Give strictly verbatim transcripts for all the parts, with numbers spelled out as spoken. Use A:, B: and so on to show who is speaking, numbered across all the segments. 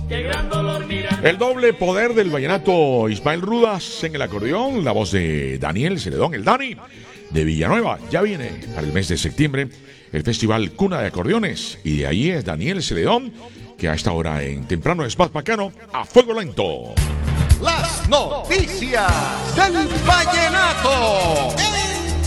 A: El doble poder del vallenato Ismael Rudas en el acordeón, la voz de Daniel Celedón, el Dani, de Villanueva. Ya viene para el mes de septiembre el Festival Cuna de Acordeones, y de ahí es Daniel Celedón, que a esta hora en Temprano es más bacano, a fuego lento.
B: Las noticias del vallenato en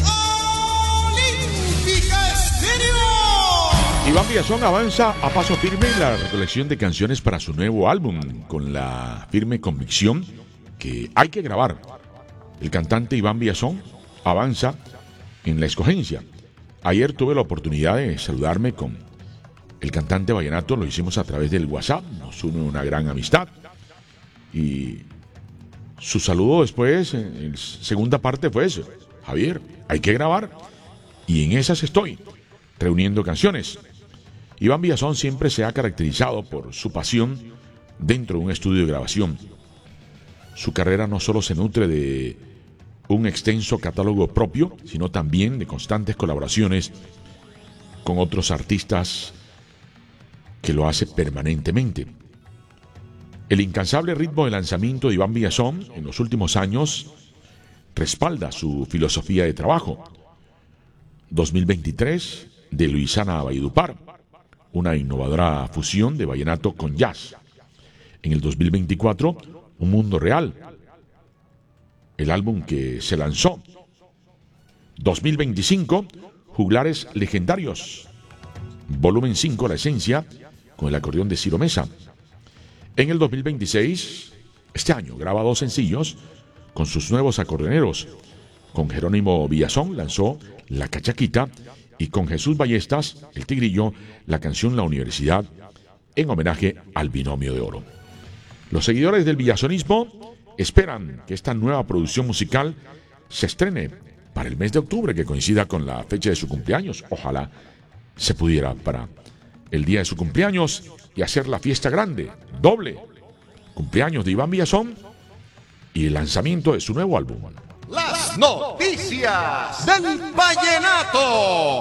B: Olímpica Estéreo.
A: Iván Villazón avanza a paso firme en la recolección de canciones para su nuevo álbum, con la firme convicción que hay que grabar. El cantante Iván Villazón avanza en la escogencia. Ayer tuve la oportunidad de saludarme con el cantante vallenato, lo hicimos a través del WhatsApp, nos une una gran amistad. Y su saludo después, en la segunda parte, fue eso: Javier, hay que grabar. Y en esas estoy, reuniendo canciones. Iván Villazón siempre se ha caracterizado por su pasión dentro de un estudio de grabación. Su carrera no solo se nutre de un extenso catálogo propio, sino también de constantes colaboraciones con otros artistas que lo hace permanentemente. El incansable ritmo de lanzamiento de Iván Villazón en los últimos años respalda su filosofía de trabajo. dos mil veintitrés, de Luisana Valledupar, una innovadora fusión de vallenato con jazz. En el dos mil veinticuatro, Un Mundo Real, el álbum que se lanzó. dos mil veinticinco, Juglares Legendarios, volumen cinco, La Esencia, con el acordeón de Ciro Mesa. En el dos mil veintiséis, este año, graba dos sencillos con sus nuevos acordeoneros. Con Jerónimo Villazón lanzó La Cachaquita, y con Jesús Ballestas, el Tigrillo, la canción La Universidad, en homenaje al Binomio de Oro. Los seguidores del villazonismo esperan que esta nueva producción musical se estrene para el mes de octubre, que coincida con la fecha de su cumpleaños. Ojalá se pudiera para el día de su cumpleaños y hacer la fiesta grande, doble, cumpleaños de Iván Villazón y el lanzamiento de su nuevo álbum.
B: Las noticias del vallenato.